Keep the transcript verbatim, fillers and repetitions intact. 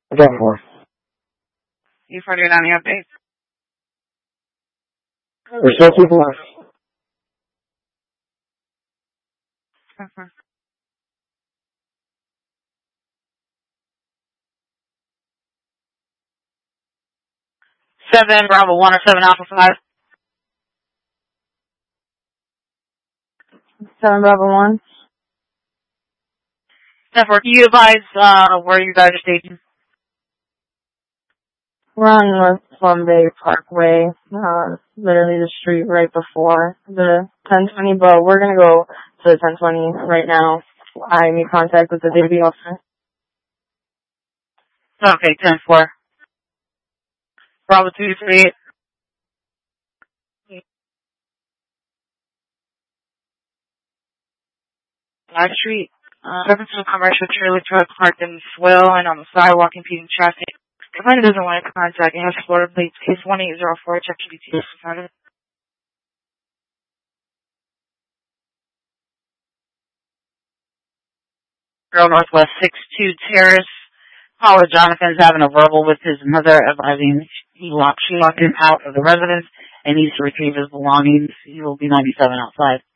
ten four. You forty on the update? We're still keeping us. Uh-huh. Seven Bravo one or seven Alpha five. Seven Bravo one. Therefore, can you advise uh, where you guys are staging? We're on North Plum Bay Parkway, uh, literally the street right before the ten twenty, but we're gonna go to the ten twenty right now. I made contact with the D B officer. Okay, ten four. Bravo two three eight. Live Street. Uh, reference to a commercial trailer truck parked in the swell and on the sidewalk impeding traffic. Complainant doesn't want to contact. It has Florida plates. Case one eight zero four. Check G B T. Girl Northwest six two Terrace. Caller Jonathan's having a verbal with his mother advising he locked, she locked him out of the residence and needs to retrieve his belongings. He will be ninety-seven outside.